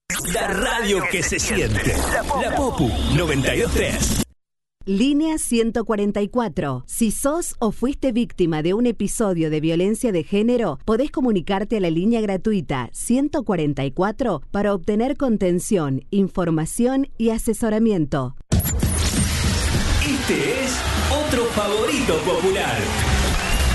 La radio que se siente. La Popu 92.3. Línea 144. Si sos o fuiste víctima de un episodio de violencia de género, podés comunicarte a la línea gratuita 144 para obtener contención, información y asesoramiento. Este es otro favorito popular.